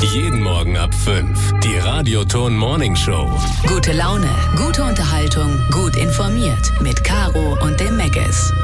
Jeden Morgen ab 5. Die Radioton Morning Show. Gute Laune, gute Unterhaltung, gut informiert. Mit Caro und dem Megas.